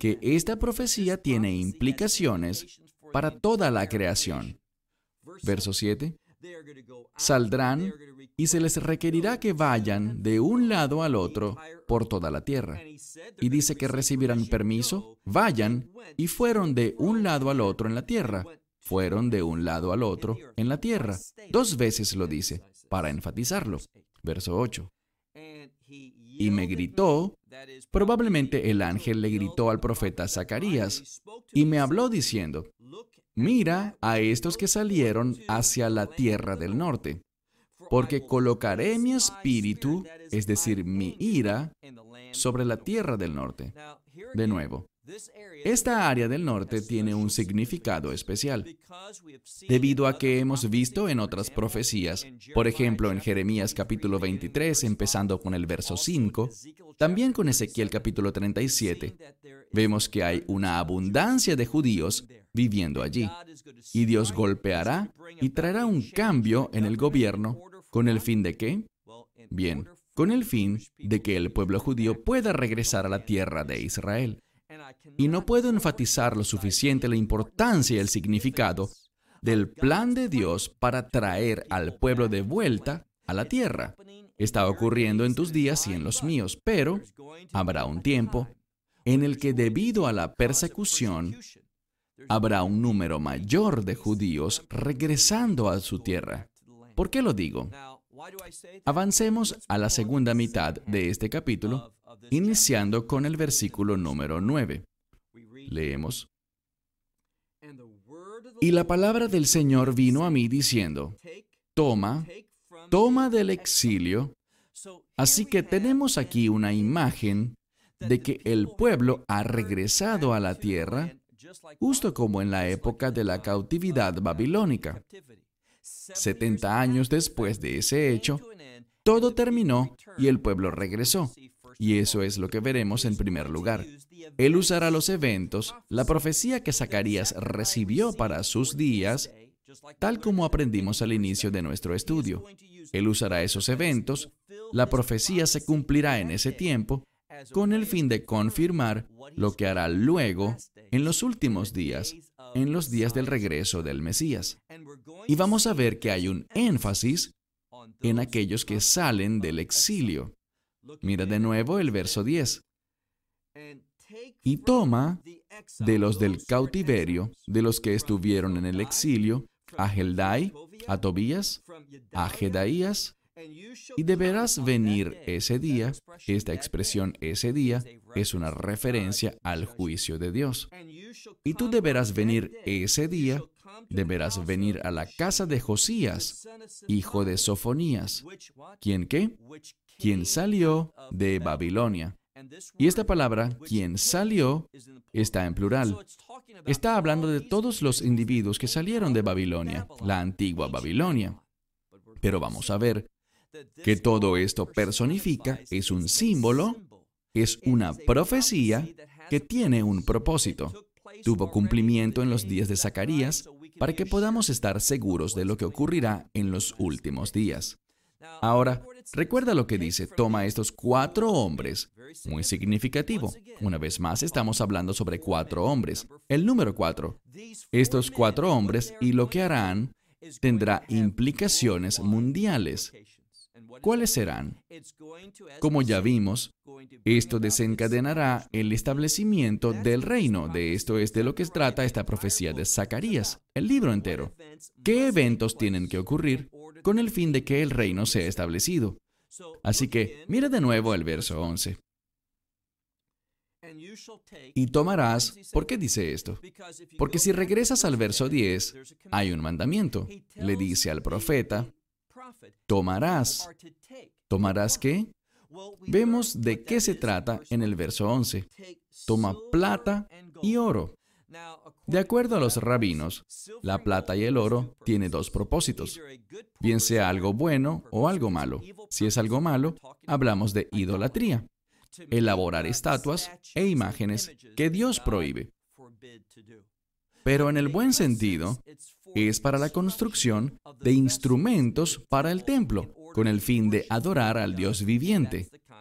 que esta profecía tiene implicaciones para toda la creación. Verso 7. Saldrán y se les requerirá que vayan de un lado al otro por toda la tierra. Y dice que recibirán permiso, vayan, y fueron de un lado al otro en la tierra. Fueron de un lado al otro en la tierra. 2 veces lo dice, para enfatizarlo. Verso 8. Y me gritó, probablemente el ángel le gritó al profeta Zacarías, y me habló diciendo, mira a estos que salieron hacia la tierra del norte, porque colocaré mi espíritu, es decir, mi ira, sobre la tierra del norte. De nuevo, esta área del norte tiene un significado especial, debido a que hemos visto en otras profecías, por ejemplo en Jeremías capítulo 23, empezando con el verso 5, también con Ezequiel capítulo 37, vemos que hay una abundancia de judíos viviendo allí, y Dios golpeará y traerá un cambio en el gobierno, ¿con el fin de qué? Bien, con el fin de que el pueblo judío pueda regresar a la tierra de Israel. Y no puedo enfatizar lo suficiente la importancia y el significado del plan de Dios para traer al pueblo de vuelta a la tierra. Está ocurriendo en tus días y en los míos, pero habrá un tiempo en el que debido a la persecución, habrá un número mayor de judíos regresando a su tierra. ¿Por qué lo digo? Avancemos a la segunda mitad de este capítulo, iniciando con el versículo número 9. Leemos. Y la palabra del Señor vino a mí diciendo, toma del exilio. Así que tenemos aquí una imagen de que el pueblo ha regresado a la tierra, justo como en la época de la cautividad babilónica. 70 años después de ese hecho, todo terminó y el pueblo regresó. Y eso es lo que veremos en primer lugar. Él usará los eventos, la profecía que Zacarías recibió para sus días, tal como aprendimos al inicio de nuestro estudio. Él usará esos eventos, la profecía se cumplirá en ese tiempo, con el fin de confirmar lo que hará luego en los últimos días, en los días del regreso del Mesías. Y vamos a ver que hay un énfasis en aquellos que salen del exilio. Mira de nuevo el verso 10. Y toma de los del cautiverio, de los que estuvieron en el exilio, a Heldai, a Tobías, a Jedaías, y deberás venir ese día. Esta expresión ese día es una referencia al juicio de Dios. Y tú deberás venir ese día, deberás venir a la casa de Josías, hijo de Sofonías. ¿Quién qué? Quien salió de Babilonia. Y esta palabra, quien salió, está en plural. Está hablando de todos los individuos que salieron de Babilonia, la antigua Babilonia. Pero vamos a ver que todo esto personifica, es un símbolo, es una profecía que tiene un propósito. Tuvo cumplimiento en los días de Zacarías para que podamos estar seguros de lo que ocurrirá en los últimos días. Ahora, recuerda lo que dice, toma estos 4 hombres, muy significativo. Una vez más, estamos hablando sobre 4 hombres. El número 4. Estos 4 hombres y lo que harán tendrá implicaciones mundiales. ¿Cuáles serán? Como ya vimos, esto desencadenará el establecimiento del reino. De esto es de lo que trata esta profecía de Zacarías, el libro entero. ¿Qué eventos tienen que ocurrir con el fin de que el reino sea establecido? Así que, mira de nuevo el verso 11. Y tomarás, ¿por qué dice esto? Porque si regresas al verso 10, hay un mandamiento. Le dice al profeta, tomarás. ¿Tomarás qué? Vemos de qué se trata en el verso 11. Toma plata y oro. De acuerdo a los rabinos, la plata y el oro tienen 2 propósitos, bien sea algo bueno o algo malo. Si es algo malo, hablamos de idolatría, elaborar estatuas e imágenes que Dios prohíbe. Pero en el buen sentido, es para la construcción de instrumentos para el templo, con el fin de adorar al Dios viviente.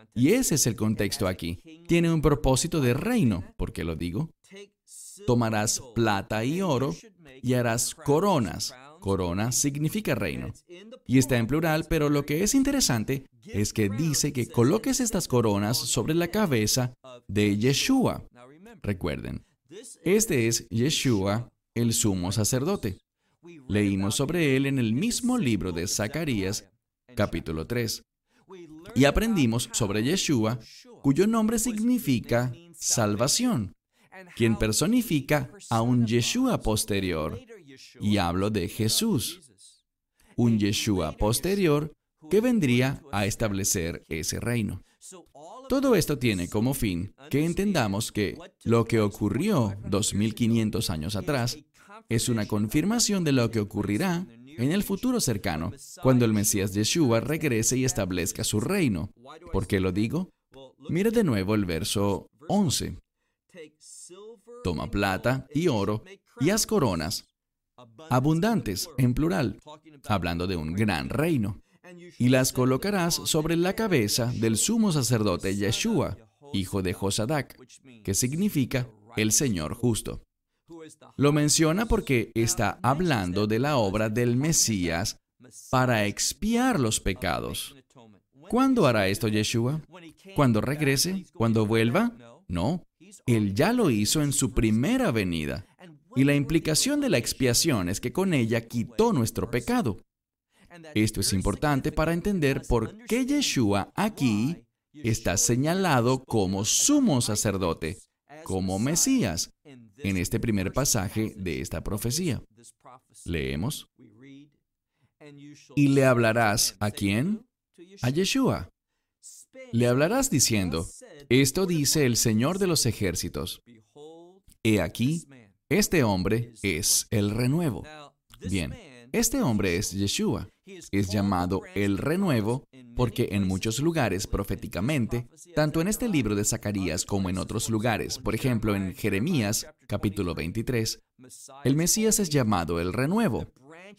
Y ese es el contexto aquí. Tiene un propósito de reino. ¿Por qué lo digo? Tomarás plata y oro y harás coronas. Corona significa reino. Y está en plural, pero lo que es interesante es que dice que coloques estas coronas sobre la cabeza de Yeshua. Recuerden, este es Yeshua, el sumo sacerdote. Leímos sobre él en el mismo libro de Zacarías, capítulo 3. Y aprendimos sobre Yeshua, cuyo nombre significa salvación, quien personifica a un Yeshua posterior. Y hablo de Jesús, un Yeshua posterior que vendría a establecer ese reino. Todo esto tiene como fin que entendamos que lo que ocurrió 2500 años atrás es una confirmación de lo que ocurrirá en el futuro cercano, cuando el Mesías Yeshua regrese y establezca su reino. ¿Por qué lo digo? Mire de nuevo el verso 11. Toma plata y oro y haz coronas, abundantes, en plural, hablando de un gran reino, y las colocarás sobre la cabeza del sumo sacerdote Yeshua, hijo de Josadac, que significa el Señor justo. Lo menciona porque está hablando de la obra del Mesías para expiar los pecados. ¿Cuándo hará esto Yeshua? ¿Cuándo regrese? ¿Cuándo vuelva? No, Él ya lo hizo en su primera venida. Y la implicación de la expiación es que con ella quitó nuestro pecado. Esto es importante para entender por qué Yeshua aquí está señalado como sumo sacerdote, como Mesías, en este primer pasaje de esta profecía. Leemos. ¿Y le hablarás a quién? A Yeshua. Le hablarás diciendo, esto dice el Señor de los ejércitos. He aquí, este hombre es el renuevo. Bien, este hombre es Yeshua. Es llamado el renuevo porque en muchos lugares proféticamente, tanto en este libro de Zacarías como en otros lugares, por ejemplo en Jeremías, capítulo 23, el Mesías es llamado el renuevo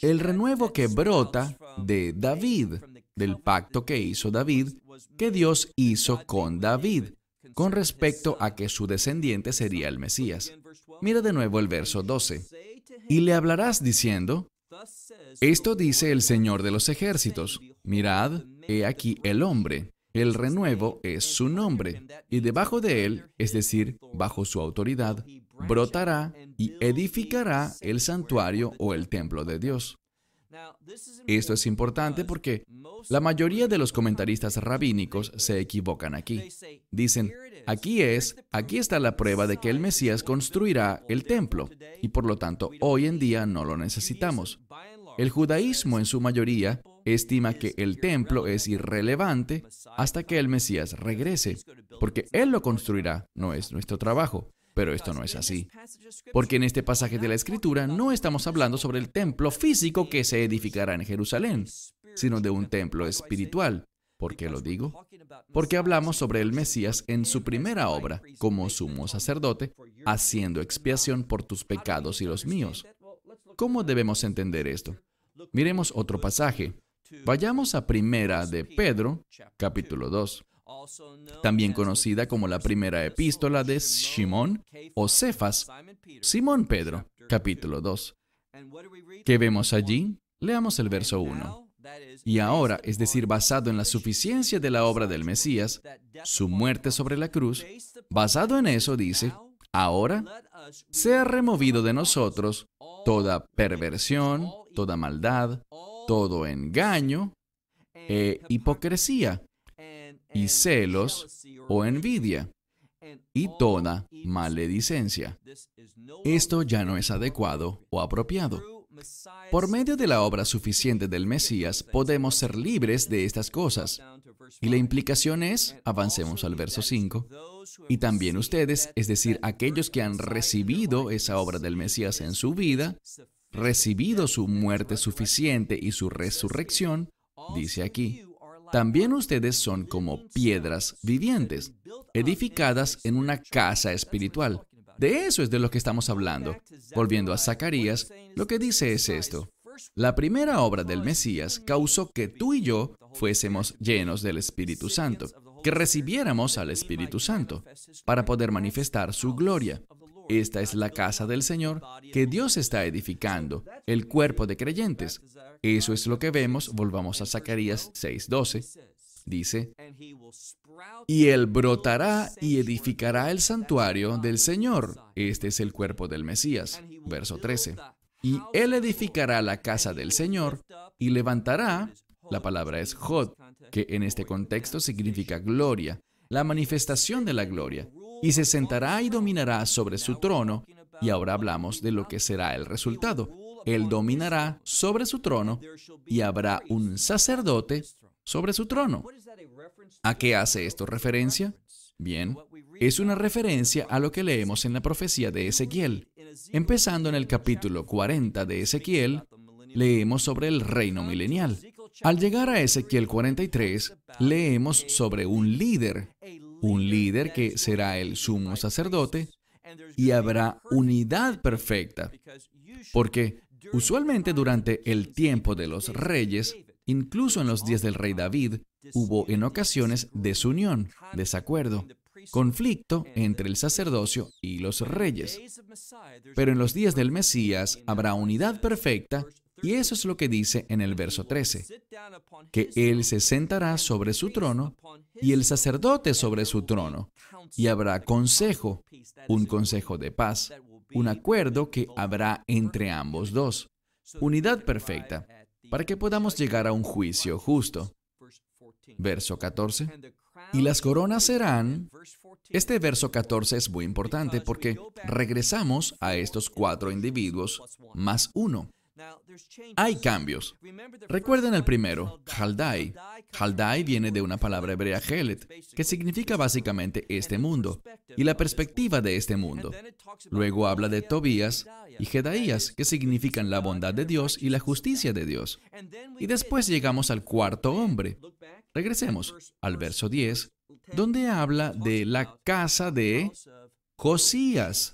que brota de David, del pacto que hizo David, que Dios hizo con David, con respecto a que su descendiente sería el Mesías. Mira de nuevo el verso 12. Y le hablarás diciendo, esto dice el Señor de los ejércitos, mirad, he aquí el hombre, el renuevo es su nombre, y debajo de él, es decir, bajo su autoridad, brotará y edificará el santuario o el templo de Dios. Esto es importante porque la mayoría de los comentaristas rabínicos se equivocan aquí. Dicen, aquí está la prueba de que el Mesías construirá el templo, y por lo tanto, hoy en día no lo necesitamos. El judaísmo en su mayoría estima que el templo es irrelevante hasta que el Mesías regrese, porque Él lo construirá, no es nuestro trabajo. Pero esto no es así, porque en este pasaje de la Escritura no estamos hablando sobre el templo físico que se edificará en Jerusalén, sino de un templo espiritual. ¿Por qué lo digo? Porque hablamos sobre el Mesías en su primera obra, como sumo sacerdote, haciendo expiación por tus pecados y los míos. ¿Cómo debemos entender esto? Miremos otro pasaje. Vayamos a Primera de Pedro, capítulo 2. También conocida como la primera epístola de Simón o Cefas, Simón Pedro, capítulo 2. ¿Qué vemos allí? Leamos el verso 1. Y ahora, es decir, basado en la suficiencia de la obra del Mesías, su muerte sobre la cruz, basado en eso dice, ahora sea removido de nosotros toda perversión, toda maldad, todo engaño e hipocresía, y celos o envidia, y toda maledicencia. Esto ya no es adecuado o apropiado. Por medio de la obra suficiente del Mesías, podemos ser libres de estas cosas. Y la implicación es, avancemos al verso 5, y también ustedes, es decir, aquellos que han recibido esa obra del Mesías en su vida, recibido su muerte suficiente y su resurrección, dice aquí, también ustedes son como piedras vivientes, edificadas en una casa espiritual. De eso es de lo que estamos hablando. Volviendo a Zacarías, lo que dice es esto. La primera obra del Mesías causó que tú y yo fuésemos llenos del Espíritu Santo. que recibiéramos al Espíritu Santo para poder manifestar su gloria. Esta es la casa del Señor que Dios está edificando, el cuerpo de creyentes. Eso es lo que vemos. Volvamos a Zacarías 6:12. Dice, y Él brotará y edificará el santuario del Señor. Este es el cuerpo del Mesías. Verso 13. Y Él edificará la casa del Señor y levantará, la palabra es Jod, que en este contexto significa gloria, la manifestación de la gloria, y se sentará y dominará sobre su trono. Y ahora hablamos de lo que será el resultado. Él dominará sobre su trono y habrá un sacerdote sobre su trono. ¿A qué hace esto referencia? Bien, es una referencia a lo que leemos en la profecía de Ezequiel. Empezando en el capítulo 40 de Ezequiel, leemos sobre el reino milenial. Al llegar a Ezequiel 43, leemos sobre un líder que será el sumo sacerdote, y habrá unidad perfecta. Porque usualmente durante el tiempo de los reyes, incluso en los días del rey David, hubo en ocasiones desunión, desacuerdo, conflicto entre el sacerdocio y los reyes. Pero en los días del Mesías habrá unidad perfecta, y eso es lo que dice en el verso 13, que Él se sentará sobre su trono y el sacerdote sobre su trono, y habrá consejo, un consejo de paz, un acuerdo que habrá entre ambos dos. Unidad perfecta, para que podamos llegar a un juicio justo. Verso 14. Y las coronas serán... Este verso 14 es muy importante porque regresamos a estos 4 individuos más 1. Hay cambios. Recuerden el primero, Jaldai. Jaldai viene de una palabra hebrea Helet, que significa básicamente este mundo, y la perspectiva de este mundo. Luego habla de Tobías y Jedaías, que significan la bondad de Dios y la justicia de Dios. Y después llegamos al cuarto hombre. Regresemos al verso 10, donde habla de la casa de Josías.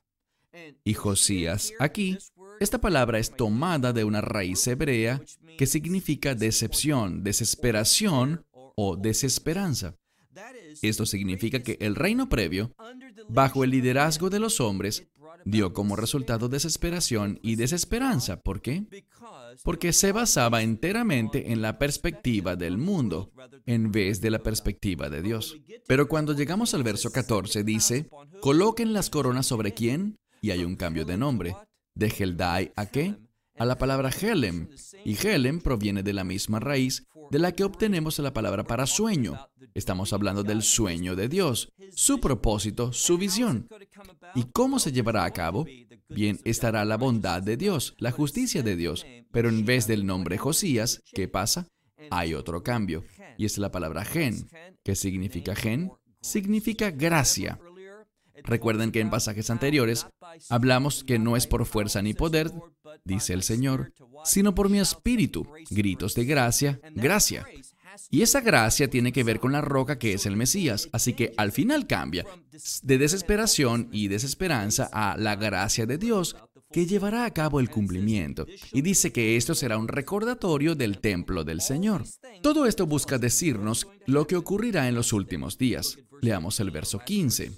Y Josías aquí, esta palabra es tomada de una raíz hebrea que significa decepción, desesperación o desesperanza. Esto significa que el reino previo, bajo el liderazgo de los hombres, dio como resultado desesperación y desesperanza. ¿Por qué? Porque se basaba enteramente en la perspectiva del mundo, en vez de la perspectiva de Dios. Pero cuando llegamos al verso 14, dice, coloquen las coronas sobre quién, y hay un cambio de nombre. ¿De Heldai a qué? A la palabra Helem. Y Helem proviene de la misma raíz de la que obtenemos la palabra para sueño. Estamos hablando del sueño de Dios, su propósito, su visión. ¿Y cómo se llevará a cabo? Bien, estará la bondad de Dios, la justicia de Dios. Pero en vez del nombre Josías, ¿qué pasa? Hay otro cambio. Y es la palabra gen. ¿Qué significa gen? Significa gracia. Recuerden que en pasajes anteriores hablamos que no es por fuerza ni poder, dice el Señor, sino por mi espíritu. Gritos de gracia, gracia. Y esa gracia tiene que ver con la roca que es el Mesías. Así que al final cambia de desesperación y desesperanza a la gracia de Dios que llevará a cabo el cumplimiento. Y dice que esto será un recordatorio del templo del Señor. Todo esto busca decirnos lo que ocurrirá en los últimos días. Leamos el verso 15.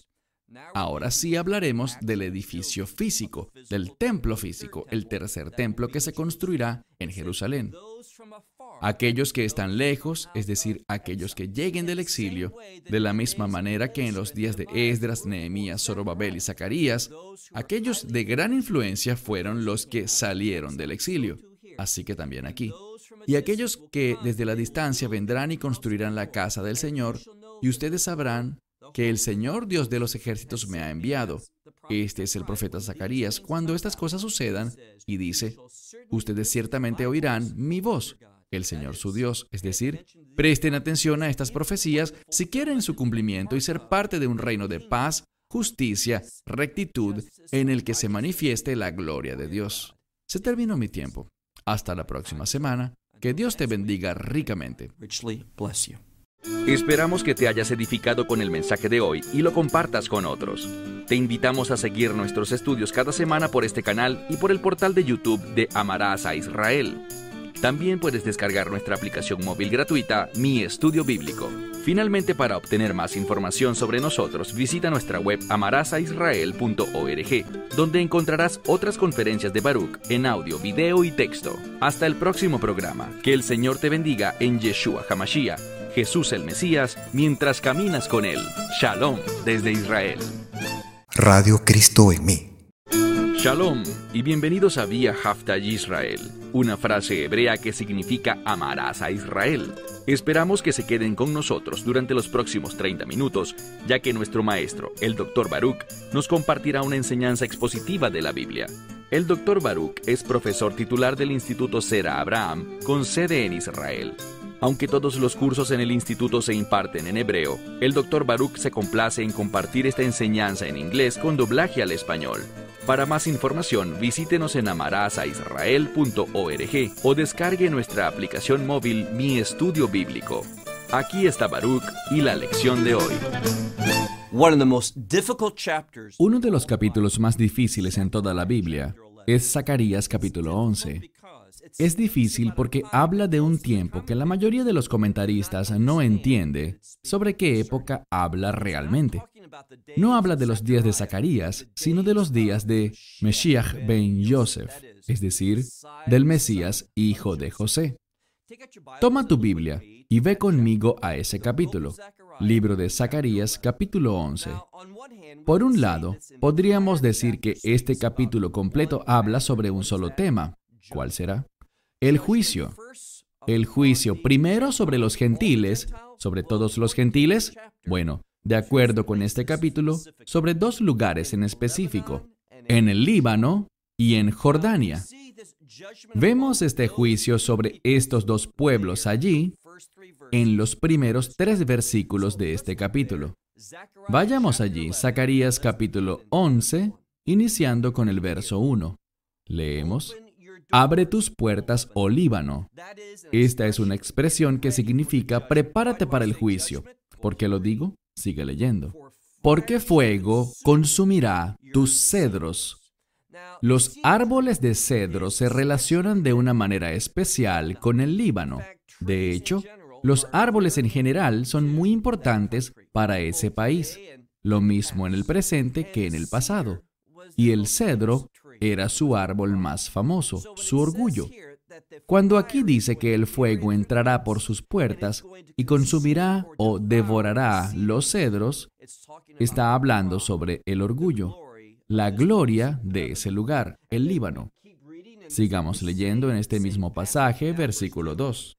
Ahora sí hablaremos del edificio físico, del templo físico, el tercer templo que se construirá en Jerusalén. Aquellos que están lejos, es decir, aquellos que lleguen del exilio, de la misma manera que en los días de Esdras, Nehemías, Zorobabel y Zacarías, aquellos de gran influencia fueron los que salieron del exilio. Así que también aquí. Y aquellos que desde la distancia vendrán y construirán la casa del Señor, y ustedes sabrán que el Señor Dios de los ejércitos me ha enviado. Este es el profeta Zacarías cuando estas cosas sucedan y dice, ustedes ciertamente oirán mi voz, el Señor su Dios. Es decir, presten atención a estas profecías si quieren su cumplimiento y ser parte de un reino de paz, justicia, rectitud, en el que se manifieste la gloria de Dios. Se terminó mi tiempo. Hasta la próxima semana. Que Dios te bendiga ricamente. Esperamos que te hayas edificado con el mensaje de hoy y lo compartas con otros. Te invitamos a seguir nuestros estudios cada semana por este canal y por el portal de YouTube de Amarás a Israel. También puedes descargar nuestra aplicación móvil gratuita, Mi Estudio Bíblico. Finalmente, para obtener más información sobre nosotros, visita nuestra web amarasaisrael.org, donde encontrarás otras conferencias de Baruch en audio, video y texto. Hasta el próximo programa. Que el Señor te bendiga en Yeshua HaMashiach, Jesús el Mesías, mientras caminas con Él. Shalom desde Israel. Radio Cristo en mí. Shalom y bienvenidos a Vía Hafta Yisrael, una frase hebrea que significa amarás a Israel. Esperamos que se queden con nosotros durante los próximos 30 minutos, ya que nuestro maestro, el Dr. Baruch, nos compartirá una enseñanza expositiva de la Biblia. El Dr. Baruch es profesor titular del Instituto Zera Abraham, con sede en Israel. Aunque todos los cursos en el instituto se imparten en hebreo, el Dr. Baruch se complace en compartir esta enseñanza en inglés con doblaje al español. Para más información, visítenos en amarasaisrael.org o descargue nuestra aplicación móvil Mi Estudio Bíblico. Aquí está Baruch y la lección de hoy. Uno de los capítulos más difíciles en toda la Biblia es Zacarías capítulo 11. Es difícil porque habla de un tiempo que la mayoría de los comentaristas no entiende sobre qué época habla realmente. No habla de los días de Zacarías, sino de los días de Meshiach ben Yosef, es decir, del Mesías, hijo de José. Toma tu Biblia y ve conmigo a ese capítulo, libro de Zacarías, capítulo 11. Por un lado, podríamos decir que este capítulo completo habla sobre un solo tema. ¿Cuál será? El juicio. El juicio primero sobre los gentiles, sobre todos los gentiles. Bueno, de acuerdo con este capítulo, sobre dos lugares en específico, en el Líbano y en Jordania. Vemos este juicio sobre estos dos pueblos allí en los primeros 3 versículos de este capítulo. Vayamos allí, Zacarías capítulo 11, iniciando con el verso 1. Leemos: Abre tus puertas, oh Líbano. Esta es una expresión que significa prepárate para el juicio. ¿Por qué lo digo? Sigue leyendo. Porque fuego consumirá tus cedros. Los árboles de cedro se relacionan de una manera especial con el Líbano. De hecho, los árboles en general son muy importantes para ese país. Lo mismo en el presente que en el pasado. Y el cedro era su árbol más famoso, su orgullo. Cuando aquí dice que el fuego entrará por sus puertas y consumirá o devorará los cedros, está hablando sobre el orgullo, la gloria de ese lugar, el Líbano. Sigamos leyendo en este mismo pasaje, versículo 2.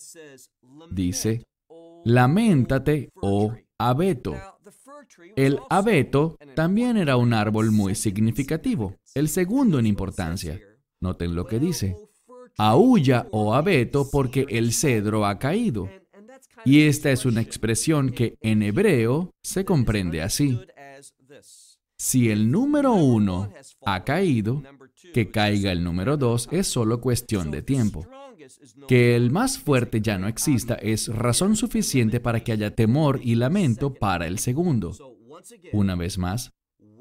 Dice: Lamentate, oh abeto. El abeto también era un árbol muy significativo, el segundo en importancia. Noten lo que dice: Aúlla, oh abeto, porque el cedro ha caído. Y esta es una expresión que en hebreo se comprende así. Si el número 1 ha caído, que caiga el número 2 es solo cuestión de tiempo. Que el más fuerte ya no exista es razón suficiente para que haya temor y lamento para el segundo. Una vez más,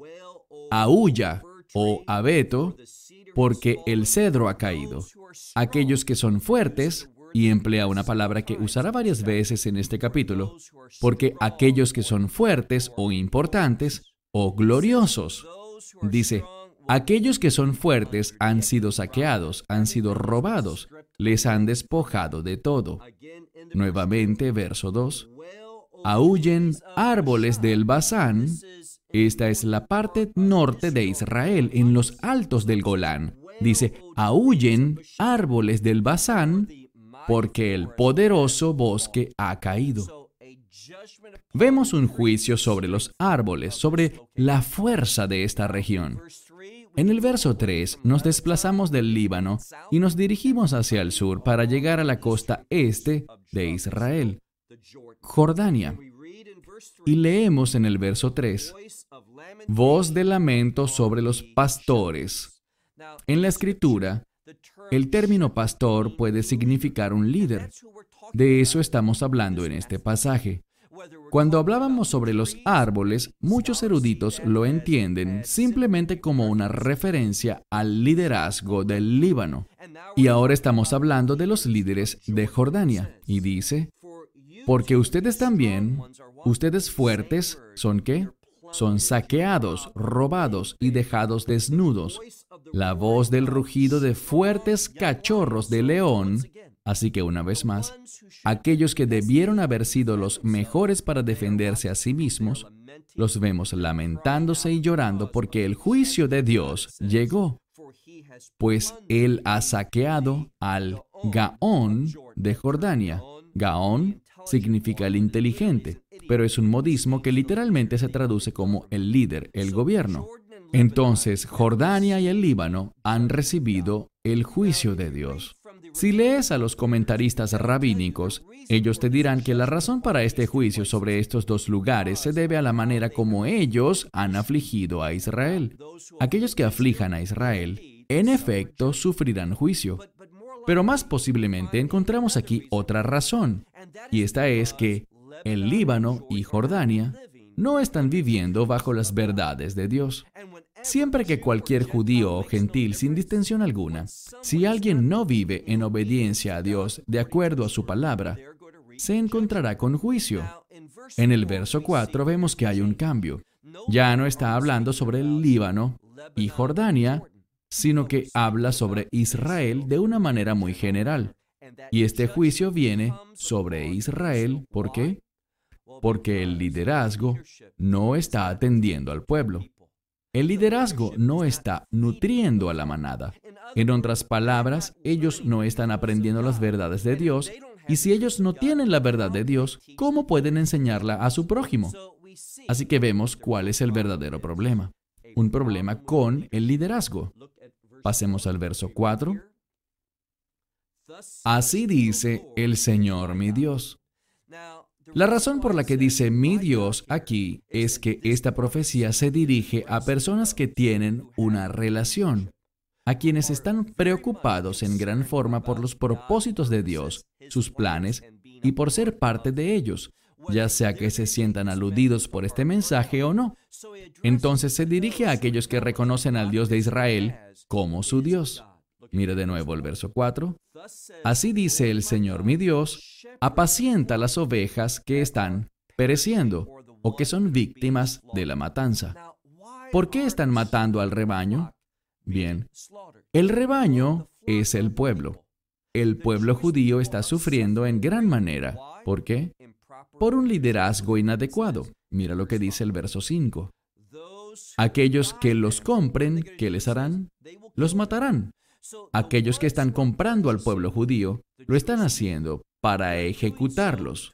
aúlla, oh abeto, porque el cedro ha caído. Aquellos que son fuertes, y emplea una palabra que usará varias veces en este capítulo, porque aquellos que son fuertes o importantes o gloriosos, dice, aquellos que son fuertes han sido saqueados, han sido robados, les han despojado de todo. Nuevamente, verso 2. Aúllen árboles del Basán. Esta es la parte norte de Israel, en los altos del Golán. Dice, aúllen árboles del Basán, porque el poderoso bosque ha caído. Vemos un juicio sobre los árboles, sobre la fuerza de esta región. En el verso 3 nos desplazamos del Líbano y nos dirigimos hacia el sur para llegar a la costa este de Israel, Jordania. Y leemos en el verso 3, voz de lamento sobre los pastores. En la Escritura, el término pastor puede significar un líder. De eso estamos hablando en este pasaje. Cuando hablábamos sobre los árboles, muchos eruditos lo entienden simplemente como una referencia al liderazgo del Líbano. Y ahora estamos hablando de los líderes de Jordania. Y dice, porque ustedes también, ustedes fuertes, ¿son qué? Son saqueados, robados y dejados desnudos. La voz del rugido de fuertes cachorros de león. Así que una vez más, aquellos que debieron haber sido los mejores para defenderse a sí mismos, los vemos lamentándose y llorando porque el juicio de Dios llegó. Pues Él ha saqueado al Gaón de Jordania. Gaón significa el inteligente, pero es un modismo que literalmente se traduce como el líder, el gobierno. Entonces, Jordania y el Líbano han recibido el juicio de Dios. Si lees a los comentaristas rabínicos, ellos te dirán que la razón para este juicio sobre estos dos lugares se debe a la manera como ellos han afligido a Israel. Aquellos que aflijan a Israel, en efecto, sufrirán juicio. Pero más posiblemente encontramos aquí otra razón, y esta es que el Líbano y Jordania no están viviendo bajo las verdades de Dios. Siempre que cualquier judío o gentil, sin distinción alguna, si alguien no vive en obediencia a Dios de acuerdo a su palabra, se encontrará con juicio. En el verso 4 vemos que hay un cambio. Ya no está hablando sobre el Líbano y Jordania, sino que habla sobre Israel de una manera muy general. Y este juicio viene sobre Israel, ¿por qué? Porque el liderazgo no está atendiendo al pueblo. El liderazgo no está nutriendo a la manada. En otras palabras, ellos no están aprendiendo las verdades de Dios, y si ellos no tienen la verdad de Dios, ¿cómo pueden enseñarla a su prójimo? Así que vemos cuál es el verdadero problema. Un problema con el liderazgo. Pasemos al verso 4. Así dice el Señor mi Dios. La razón por la que dice mi Dios aquí es que esta profecía se dirige a personas que tienen una relación, a quienes están preocupados en gran forma por los propósitos de Dios, sus planes y por ser parte de ellos, ya sea que se sientan aludidos por este mensaje o no. Entonces se dirige a aquellos que reconocen al Dios de Israel como su Dios. Mire de nuevo el verso 4. Así dice el Señor mi Dios, apacienta las ovejas que están pereciendo o que son víctimas de la matanza. ¿Por qué están matando al rebaño? Bien, el rebaño es el pueblo. El pueblo judío está sufriendo en gran manera. ¿Por qué? Por un liderazgo inadecuado. Mira lo que dice el verso 5. Aquellos que los compren, ¿qué les harán? Los matarán. Aquellos que están comprando al pueblo judío lo están haciendo para ejecutarlos.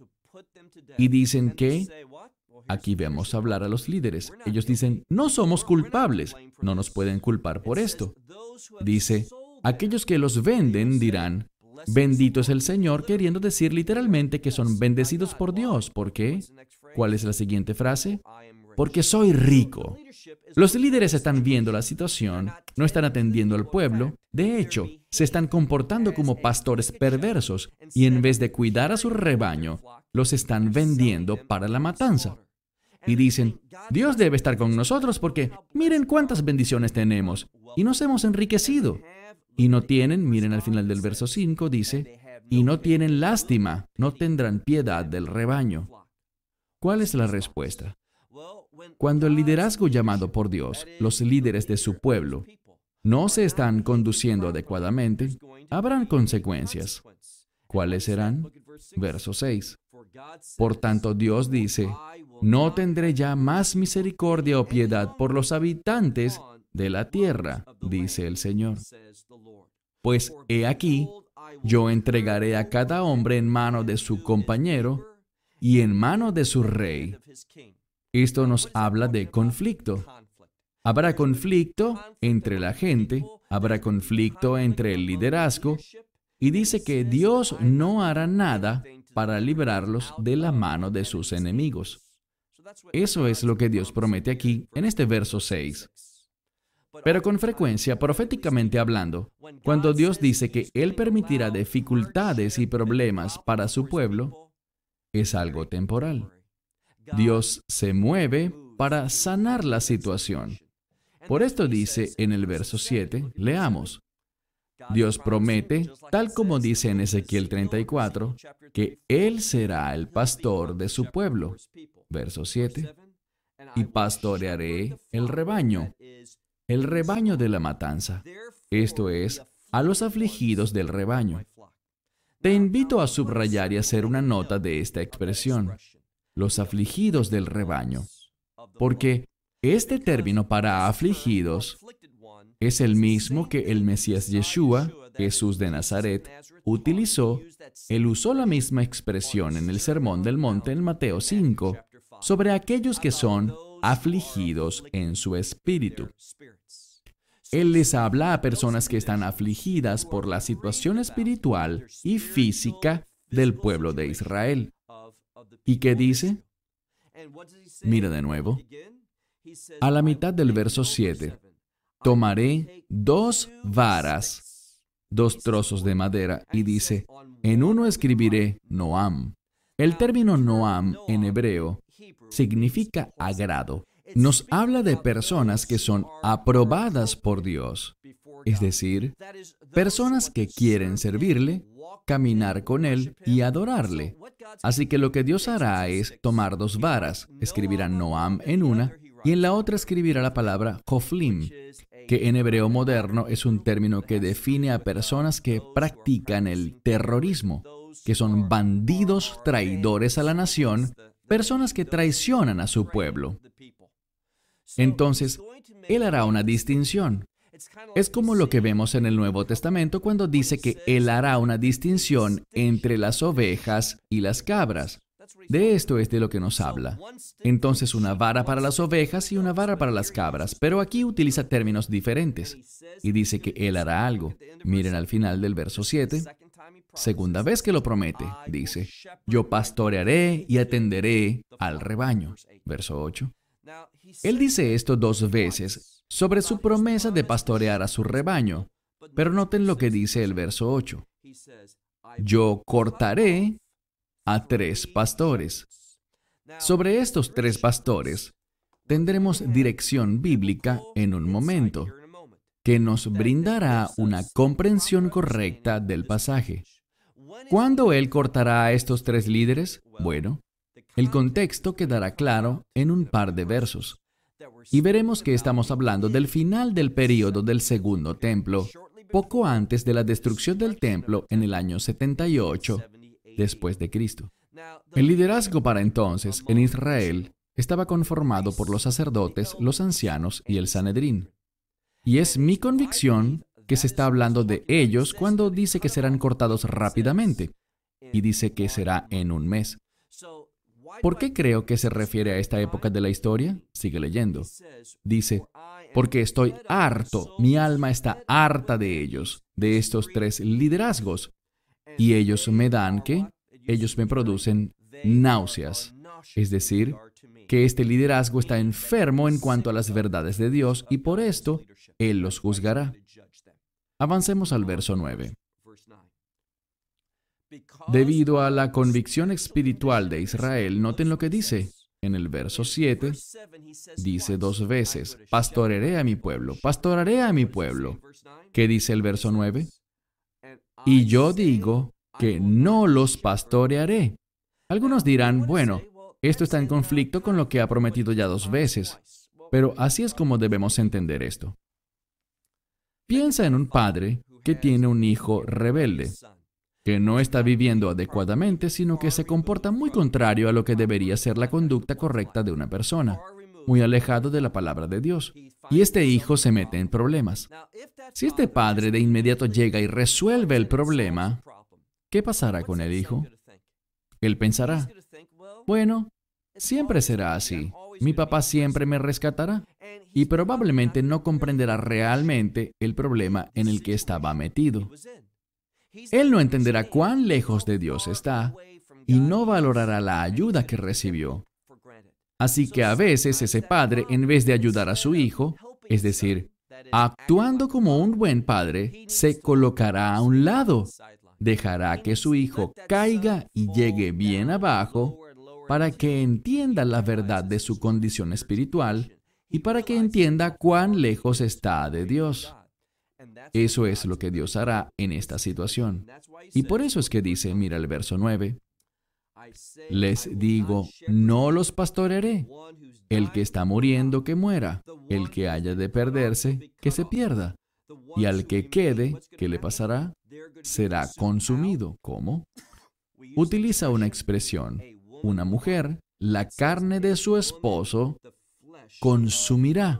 Y dicen que, aquí vemos hablar a los líderes, ellos dicen, no somos culpables, no nos pueden culpar por esto. Dice, aquellos que los venden dirán, bendito es el Señor, queriendo decir literalmente que son bendecidos por Dios. ¿Por qué? ¿Cuál es la siguiente frase? Porque soy rico. Los líderes están viendo la situación, no están atendiendo al pueblo. De hecho, se están comportando como pastores perversos y en vez de cuidar a su rebaño, los están vendiendo para la matanza. Y dicen, Dios debe estar con nosotros porque miren cuántas bendiciones tenemos y nos hemos enriquecido. Y no tienen, miren al final del verso 5, dice, y no tienen lástima, no tendrán piedad del rebaño. ¿Cuál es la respuesta? Cuando el liderazgo llamado por Dios, los líderes de su pueblo, no se están conduciendo adecuadamente, habrán consecuencias. ¿Cuáles serán? Verso 6. Por tanto, Dios dice, no tendré ya más misericordia o piedad por los habitantes de la tierra, dice el Señor. Pues he aquí, yo entregaré a cada hombre en mano de su compañero y en mano de su rey. Esto nos habla de conflicto. Habrá conflicto entre la gente, habrá conflicto entre el liderazgo, y dice que Dios no hará nada para librarlos de la mano de sus enemigos. Eso es lo que Dios promete aquí, en este verso 6. Pero con frecuencia, proféticamente hablando, cuando Dios dice que Él permitirá dificultades y problemas para su pueblo, es algo temporal. Dios se mueve para sanar la situación. Por esto dice en el verso 7, leamos. Dios promete, tal como dice en Ezequiel 34, que Él será el pastor de su pueblo. Verso 7. Y pastorearé el rebaño de la matanza. Esto es, a los afligidos del rebaño. Te invito a subrayar y hacer una nota de esta expresión, los afligidos del rebaño, porque este término para afligidos es el mismo que el Mesías Yeshua, Jesús de Nazaret, utilizó. Él usó la misma expresión en el Sermón del Monte en Mateo 5, sobre aquellos que son afligidos en su espíritu. Él les habla a personas que están afligidas por la situación espiritual y física del pueblo de Israel. ¿Y qué dice? Mira de nuevo. A la mitad del verso 7. Tomaré 2 varas, 2 trozos de madera, y dice, en uno escribiré Noam. El término Noam en hebreo significa agrado. Nos habla de personas que son aprobadas por Dios, es decir, personas que quieren servirle, caminar con Él y adorarle. Así que lo que Dios hará es tomar 2 varas, escribirá Noam en una, y en la otra escribirá la palabra Joflim, que en hebreo moderno es un término que define a personas que practican el terrorismo, que son bandidos traidores a la nación, personas que traicionan a su pueblo. Entonces, Él hará una distinción. Es como lo que vemos en el Nuevo Testamento cuando dice que Él hará una distinción entre las ovejas y las cabras. De esto es de lo que nos habla. Entonces, una vara para las ovejas y una vara para las cabras. Pero aquí utiliza términos diferentes. Y dice que Él hará algo. Miren al final del verso 7. Segunda vez que lo promete, dice, yo pastorearé y atenderé al rebaño. Verso 8. Él dice esto 2 veces sobre su promesa de pastorear a su rebaño. Pero noten lo que dice el verso 8. Yo cortaré a 3 pastores. Sobre estos 3 pastores tendremos dirección bíblica en un momento, que nos brindará una comprensión correcta del pasaje. ¿Cuándo Él cortará a estos 3 líderes? Bueno, el contexto quedará claro en un par de versos. Y veremos que estamos hablando del final del período del Segundo Templo, poco antes de la destrucción del templo en el año 78 después de Cristo. El liderazgo para entonces en Israel estaba conformado por los sacerdotes, los ancianos y el Sanedrín. Y es mi convicción que se está hablando de ellos cuando dice que serán cortados rápidamente, y dice que será en un mes. ¿Por qué creo que se refiere a esta época de la historia? Sigue leyendo. Dice, porque estoy harto, mi alma está harta de ellos, de estos 3 liderazgos. Y ellos me dan, ¿qué? Ellos me producen náuseas. Es decir, que este liderazgo está enfermo en cuanto a las verdades de Dios y por esto Él los juzgará. Avancemos al verso 9. Debido a la convicción espiritual de Israel, noten lo que dice. En el verso 7, dice 2 veces, pastorearé a mi pueblo, pastoraré a mi pueblo. ¿Qué dice el verso 9? Y yo digo que no los pastorearé. Algunos dirán, bueno, esto está en conflicto con lo que ha prometido ya 2 veces. Pero así es como debemos entender esto. Piensa en un padre que tiene un hijo rebelde, que no está viviendo adecuadamente, sino que se comporta muy contrario a lo que debería ser la conducta correcta de una persona, muy alejado de la palabra de Dios. Y este hijo se mete en problemas. Si este padre de inmediato llega y resuelve el problema, ¿qué pasará con el hijo? Él pensará, bueno, siempre será así. Mi papá siempre me rescatará. Y probablemente no comprenderá realmente el problema en el que estaba metido. Él no entenderá cuán lejos de Dios está y no valorará la ayuda que recibió. Así que a veces ese padre, en vez de ayudar a su hijo, es decir, actuando como un buen padre, se colocará a un lado. Dejará que su hijo caiga y llegue bien abajo para que entienda la verdad de su condición espiritual y para que entienda cuán lejos está de Dios. Eso es lo que Dios hará en esta situación. Y por eso es que dice, mira el verso 9, les digo, no los pastorearé. El que está muriendo, que muera. El que haya de perderse, que se pierda. Y al que quede, ¿qué le pasará? Será consumido. ¿Cómo? Utiliza una expresión. Una mujer, la carne de su esposo, consumirá.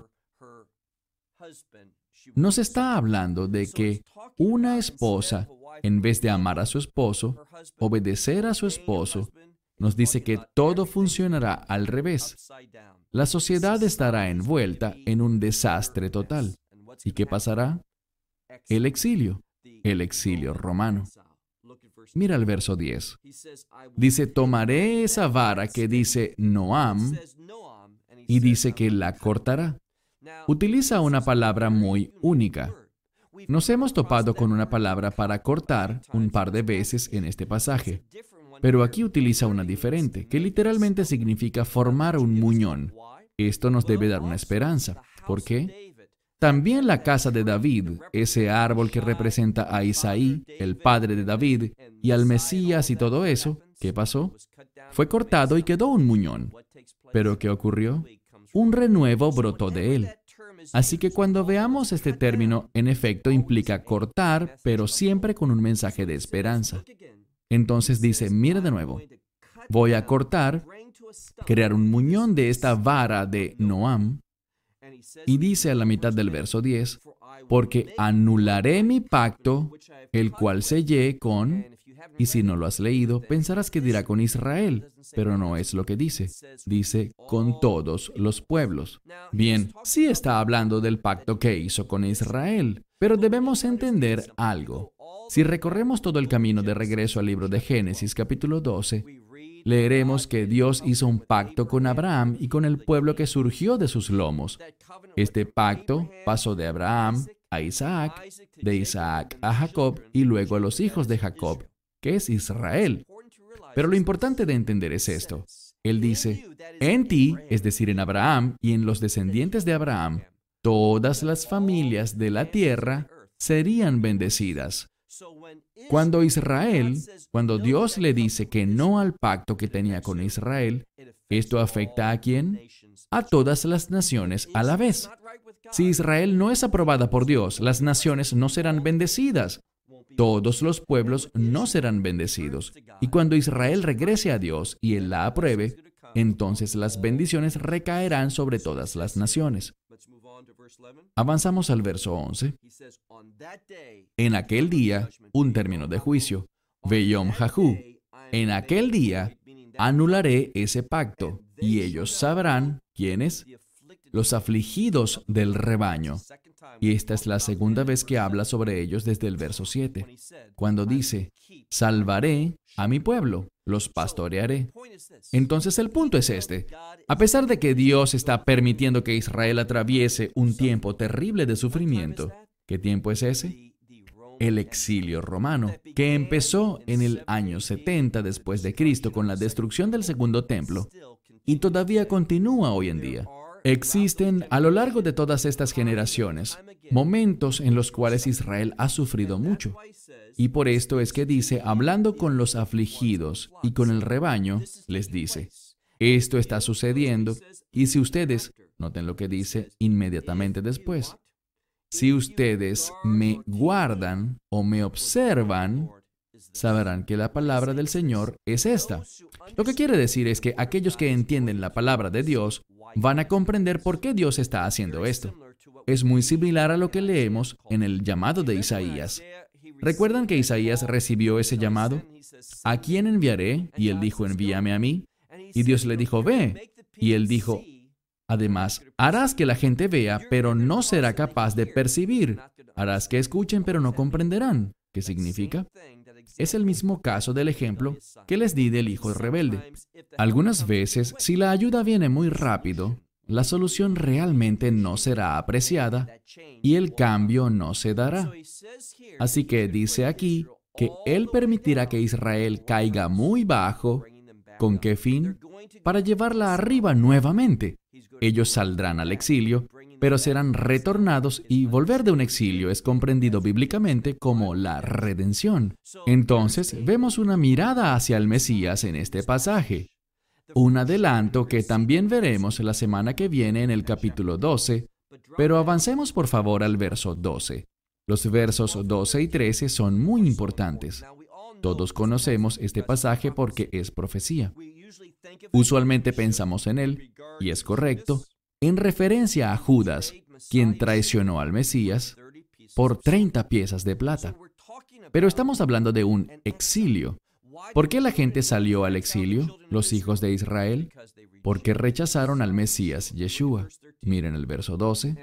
Nos está hablando de que una esposa, en vez de amar a su esposo, obedecer a su esposo, nos dice que todo funcionará al revés. La sociedad estará envuelta en un desastre total. ¿Y qué pasará? El exilio romano. Mira el verso 10. Dice, tomaré esa vara que dice Noam y dice que la cortará. Utiliza una palabra muy única. Nos hemos topado con una palabra para cortar un par de veces en este pasaje, pero aquí utiliza una diferente, que literalmente significa formar un muñón. Esto nos debe dar una esperanza. ¿Por qué? También la casa de David, ese árbol que representa a Isaí, el padre de David, y al Mesías y todo eso, ¿qué pasó? Fue cortado y quedó un muñón. ¿Pero qué ocurrió? Un renuevo brotó de él. Así que cuando veamos este término, en efecto implica cortar, pero siempre con un mensaje de esperanza. Entonces dice, mira de nuevo, voy a cortar, crear un muñón de esta vara de Noam, y dice a la mitad del verso 10, porque anularé mi pacto, el cual sellé con, y si no lo has leído, pensarás que dirá con Israel, pero no es lo que dice. Dice, con todos los pueblos. Bien, sí está hablando del pacto que hizo con Israel, pero debemos entender algo. Si recorremos todo el camino de regreso al libro de Génesis, capítulo 12, leeremos que Dios hizo un pacto con Abraham y con el pueblo que surgió de sus lomos. Este pacto pasó de Abraham a Isaac, de Isaac a Jacob y luego a los hijos de Jacob, que es Israel. Pero lo importante de entender es esto. Él dice, en ti, es decir, en Abraham y en los descendientes de Abraham, todas las familias de la tierra serían bendecidas. Cuando Dios le dice que no al pacto que tenía con Israel, ¿esto afecta a quién? A todas las naciones a la vez. Si Israel no es aprobada por Dios, las naciones no serán bendecidas. Todos los pueblos no serán bendecidos. Y cuando Israel regrese a Dios y Él la apruebe, entonces las bendiciones recaerán sobre todas las naciones. Avanzamos al verso 11. En aquel día, un término de juicio. Veyom Jahu. En aquel día, anularé ese pacto, y ellos sabrán, ¿quiénes? Los afligidos del rebaño. Y esta es la segunda vez que habla sobre ellos desde el verso 7, cuando dice, salvaré a mi pueblo, los pastorearé. Entonces el punto es este. A pesar de que Dios está permitiendo que Israel atraviese un tiempo terrible de sufrimiento, ¿qué tiempo es ese? El exilio romano, que empezó en el año 70 después de Cristo con la destrucción del segundo templo y todavía continúa hoy en día. Existen a lo largo de todas estas generaciones momentos en los cuales Israel ha sufrido mucho. Y por esto es que dice, hablando con los afligidos y con el rebaño, les dice, esto está sucediendo, y si ustedes, noten lo que dice inmediatamente después, si ustedes me guardan o me observan, sabrán que la palabra del Señor es esta. Lo que quiere decir es que aquellos que entienden la palabra de Dios van a comprender por qué Dios está haciendo esto. Es muy similar a lo que leemos en el llamado de Isaías. ¿Recuerdan que Isaías recibió ese llamado? ¿A quién enviaré? Y él dijo, envíame a mí. Y Dios le dijo, ve. Y él dijo, además, harás que la gente vea, pero no será capaz de percibir. Harás que escuchen, pero no comprenderán. ¿Qué significa? Es el mismo caso del ejemplo que les di del hijo rebelde. Algunas veces, si la ayuda viene muy rápido, la solución realmente no será apreciada y el cambio no se dará. Así que dice aquí que Él permitirá que Israel caiga muy bajo ¿Con qué fin? Para llevarla arriba nuevamente. Ellos saldrán al exilio, pero serán retornados y volver de un exilio es comprendido bíblicamente como la redención. Entonces, vemos una mirada hacia el Mesías en este pasaje. Un adelanto que también veremos la semana que viene en el capítulo 12, pero avancemos por favor al verso 12. Los versos 12 y 13 son muy importantes. Todos conocemos este pasaje porque es profecía. Usualmente pensamos en él, y es correcto, en referencia a Judas, quien traicionó al Mesías por 30 piezas de plata. Pero estamos hablando de un exilio. ¿Por qué la gente salió al exilio, los hijos de Israel? Porque rechazaron al Mesías Yeshua. Miren el verso 12.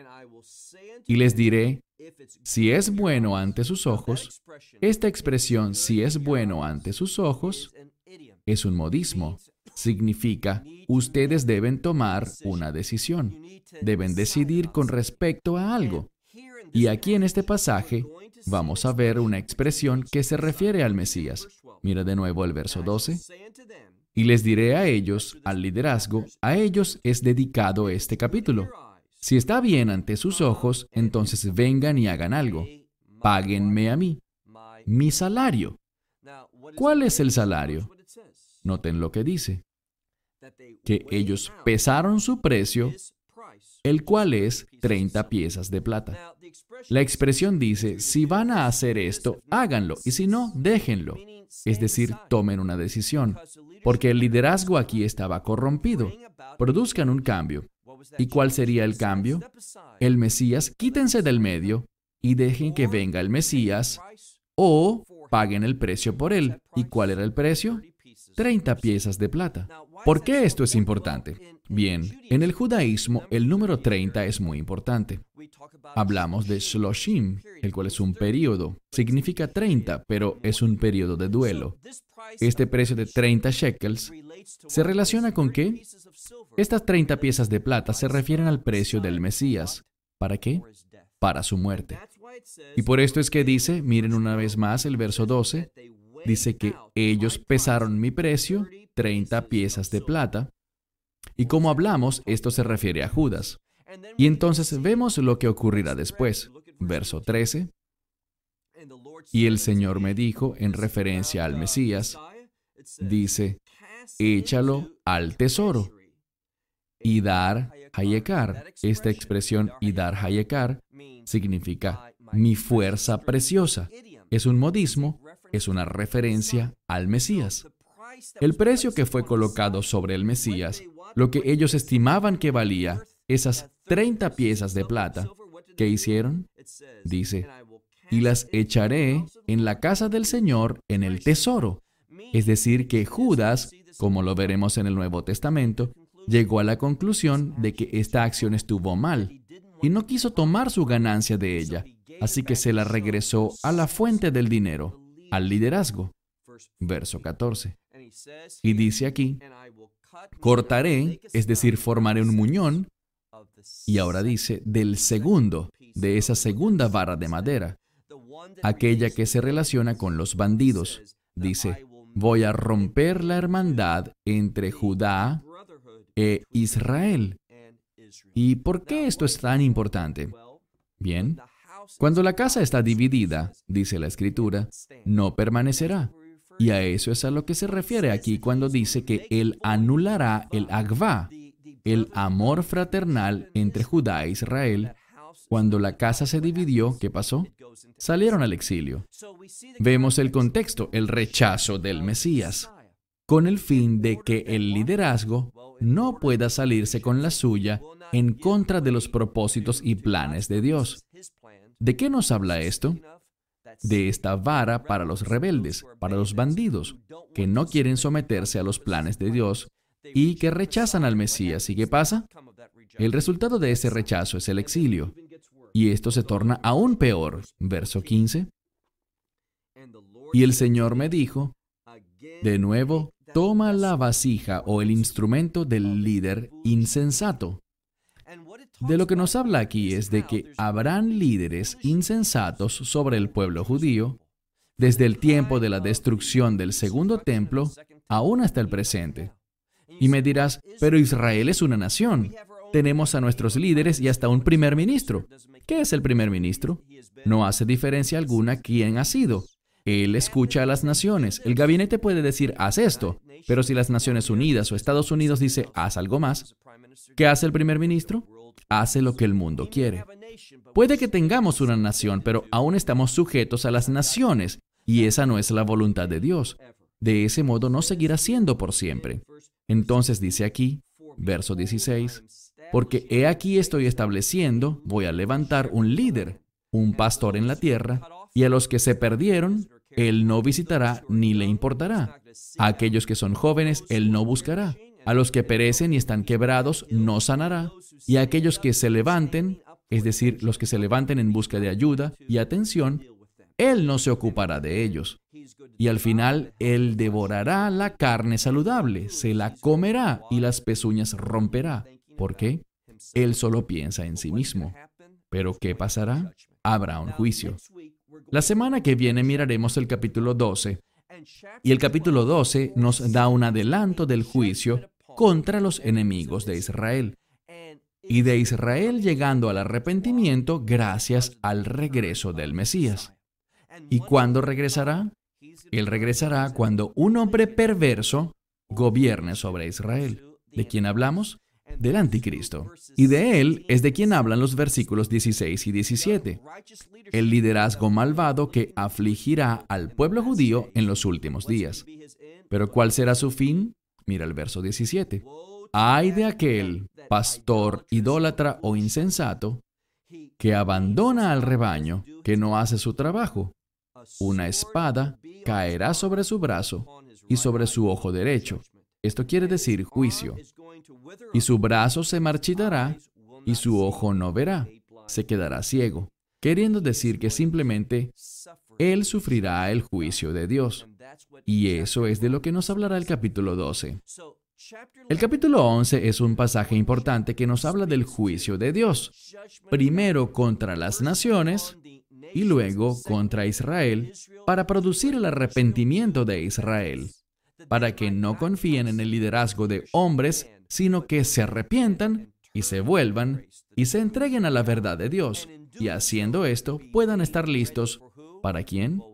Y les diré, si es bueno ante sus ojos, esta expresión, si es bueno ante sus ojos, es un modismo. Significa, ustedes deben tomar una decisión. Deben decidir con respecto a algo. Y aquí en este pasaje vamos a ver una expresión que se refiere al Mesías. Mira de nuevo el verso 12. Y les diré a ellos, al liderazgo, a ellos es dedicado este capítulo. Si está bien ante sus ojos, entonces vengan y hagan algo. Páguenme a mí. Mi salario. ¿Cuál es el salario? Noten lo que dice. Que ellos pesaron su precio, el cual es 30 piezas de plata. La expresión dice, si van a hacer esto, háganlo, y si no, déjenlo. Es decir, tomen una decisión, porque el liderazgo aquí estaba corrompido. Produzcan un cambio. ¿Y cuál sería el cambio? El Mesías, quítense del medio y dejen que venga el Mesías, o paguen el precio por él. ¿Y cuál era el precio? 30 piezas de plata. ¿Por qué esto es importante? Bien, en el judaísmo el número 30 es muy importante. Hablamos de Shloshim, el cual es un período. Significa 30, pero es un período de duelo. Este precio de 30 shekels se relaciona con que estas 30 piezas de plata se refieren al precio del Mesías. ¿Para qué? Para su muerte. Y por esto es que dice, miren una vez más el verso 12, dice que ellos pesaron mi precio, 30 piezas de plata. Y como hablamos, esto se refiere a Judas. Y entonces vemos lo que ocurrirá después. Verso 13. Y el Señor me dijo, en referencia al Mesías, dice, échalo al tesoro. Idar Hayekar. Esta expresión Idar Hayekar significa mi fuerza preciosa. Es un modismo, es una referencia al Mesías. El precio que fue colocado sobre el Mesías, lo que ellos estimaban que valía, esas 30 piezas de plata, ¿qué hicieron? Dice, y las echaré en la casa del Señor en el tesoro. Es decir, que Judas, como lo veremos en el Nuevo Testamento, llegó a la conclusión de que esta acción estuvo mal y no quiso tomar su ganancia de ella, así que se la regresó a la fuente del dinero, al liderazgo. Verso 14. Y dice aquí, cortaré, es decir, formaré un muñón, y ahora dice, del segundo, de esa segunda vara de madera, aquella que se relaciona con los bandidos. Dice, voy a romper la hermandad entre Judá e Israel. ¿Y por qué esto es tan importante? Bien, cuando la casa está dividida, dice la Escritura, no permanecerá. Y a eso es a lo que se refiere aquí cuando dice que Él anulará el agvá, el amor fraternal entre Judá e Israel. Cuando la casa se dividió, ¿qué pasó? Salieron al exilio. Vemos el contexto, el rechazo del Mesías, con el fin de que el liderazgo no pueda salirse con la suya en contra de los propósitos y planes de Dios. ¿De qué nos habla esto? De esta vara para los rebeldes, para los bandidos, que no quieren someterse a los planes de Dios y que rechazan al Mesías. ¿Y qué pasa? El resultado de ese rechazo es el exilio. Y esto se torna aún peor. Verso 15. Y el Señor me dijo, de nuevo, toma la vasija o el instrumento del líder insensato. De lo que nos habla aquí es de que habrán líderes insensatos sobre el pueblo judío desde el tiempo de la destrucción del segundo templo aún hasta el presente. Y me dirás, pero Israel es una nación. Tenemos a nuestros líderes y hasta un primer ministro. ¿Qué es el primer ministro? No hace diferencia alguna quién ha sido. Él escucha a las naciones. El gabinete puede decir, haz esto. Pero si las Naciones Unidas o Estados Unidos dice, haz algo más, ¿qué hace el primer ministro? Hace lo que el mundo quiere. Puede que tengamos una nación, pero aún estamos sujetos a las naciones, y esa no es la voluntad de Dios. De ese modo no seguirá siendo por siempre. Entonces dice aquí, verso 16, porque he aquí estoy estableciendo, voy a levantar un líder, un pastor en la tierra, y a los que se perdieron, él no visitará ni le importará. A aquellos que son jóvenes, él no buscará. A los que perecen y están quebrados, no sanará. Y a aquellos que se levanten, es decir, los que se levanten en busca de ayuda y atención, él no se ocupará de ellos. Y al final, él devorará la carne saludable, se la comerá y las pezuñas romperá. ¿Por qué? Él solo piensa en sí mismo. ¿Pero qué pasará? Habrá un juicio. La semana que viene miraremos el capítulo 12. Y el capítulo 12 nos da un adelanto del juicio contra los enemigos de Israel. Y de Israel llegando al arrepentimiento gracias al regreso del Mesías. ¿Y cuándo regresará? Él regresará cuando un hombre perverso gobierne sobre Israel. ¿De quién hablamos? Del anticristo. Y de él es de quien hablan los versículos 16 y 17. El liderazgo malvado que afligirá al pueblo judío en los últimos días. ¿Pero cuál será su fin? Mira el verso 17. Ay de aquel pastor idólatra o insensato que abandona al rebaño, que no hace su trabajo. Una espada caerá sobre su brazo y sobre su ojo derecho. Esto quiere decir juicio. Y su brazo se marchitará y su ojo no verá. Se quedará ciego. Queriendo decir que simplemente él sufrirá el juicio de Dios. Y eso es de lo que nos hablará el capítulo 12. El capítulo 11 es un pasaje importante que nos habla del juicio de Dios. Primero contra las naciones y luego contra Israel para producir el arrepentimiento de Israel. Para que no confíen en el liderazgo de hombres, sino que se arrepientan y se vuelvan y se entreguen a la verdad de Dios. Y haciendo esto, puedan estar listos. ¿Para quién?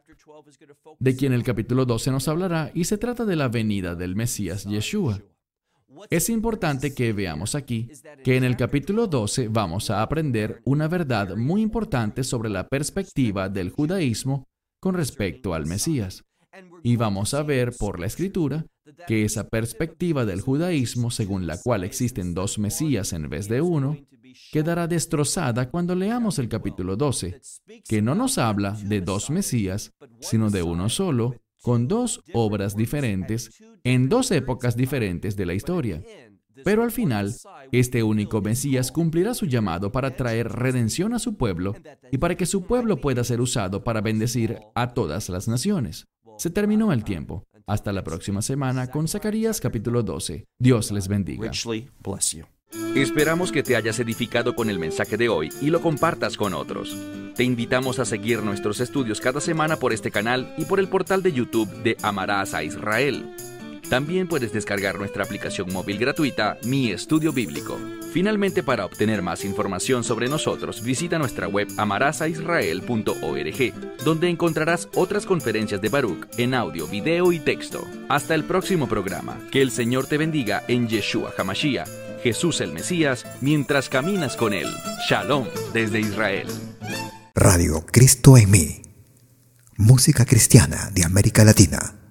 De quien el capítulo 12 nos hablará, y se trata de la venida del Mesías Yeshua. Es importante que veamos aquí que en el capítulo 12 vamos a aprender una verdad muy importante sobre la perspectiva del judaísmo con respecto al Mesías. Y vamos a ver por la Escritura que esa perspectiva del judaísmo, según la cual existen dos Mesías en vez de uno, quedará destrozada cuando leamos el capítulo 12, que no nos habla de dos Mesías, sino de uno solo, con dos obras diferentes, en dos épocas diferentes de la historia. Pero al final, este único Mesías cumplirá su llamado para traer redención a su pueblo y para que su pueblo pueda ser usado para bendecir a todas las naciones. Se terminó el tiempo. Hasta la próxima semana con Zacarías capítulo 12. Dios les bendiga. Esperamos que te hayas edificado con el mensaje de hoy y lo compartas con otros. Te invitamos a seguir nuestros estudios cada semana por este canal y por el portal de YouTube de Amarás a Israel. También puedes descargar nuestra aplicación móvil gratuita, Mi Estudio Bíblico. Finalmente, para obtener más información sobre nosotros, visita nuestra web amarasaisrael.org, donde encontrarás otras conferencias de Baruch en audio, video y texto. Hasta el próximo programa. Que el Señor te bendiga en Yeshua HaMashiach, Jesús el Mesías, mientras caminas con Él. Shalom desde Israel. Radio Cristo en mí. Música cristiana de América Latina.